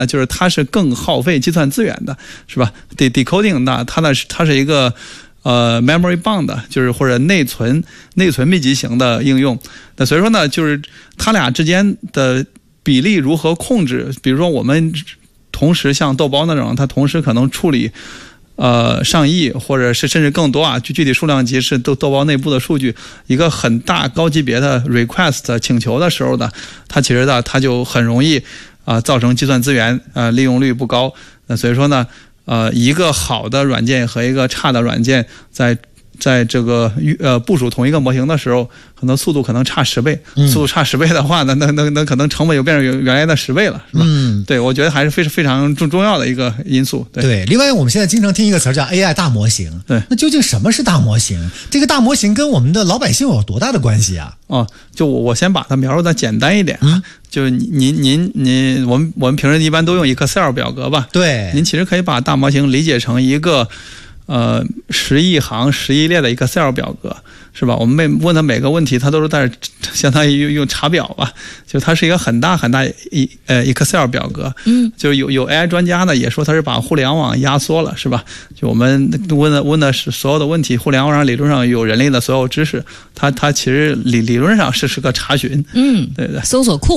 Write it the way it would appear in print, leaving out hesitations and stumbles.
就是它是更耗费计算资源的，是吧 ？decoding 呢，它是一个memory bound， 就是或者内存密集型的应用。那所以说呢，就是它俩之间的比例如何控制？比如说我们同时像豆包那种，它同时可能处理上亿或者是甚至更多啊，具体数量级是豆包内部的数据，一个很大高级别的 request 请求的时候呢，它其实呢它就很容易造成计算资源利用率不高。那所以说呢一个好的软件和一个差的软件在这个部署同一个模型的时候，可能速度可能差10倍，速度差10倍的话呢，那可能成本就变成原来的10倍了，是吧？对，我觉得还是非常重要的一个因素。 对，另外我们现在经常听一个词叫 AI 大模型，对，那究竟什么是大模型？这个大模型跟我们的老百姓有多大的关系啊？ 就我先把它描述的简单一点就是我们平时一般都用 Excel 表格吧？对，您其实可以把大模型理解成一个10亿行11亿列的 Excel 表格，是吧？我们问他每个问题，他都是在相当于用查表吧，就它是一个很大 Excel 表格。就有 AI 专家呢也说它是把互联网压缩了，是吧？就我们问的是所有的问题，互联网上理论上有人类的所有知识，它其实理论上是个查询。对，搜索库。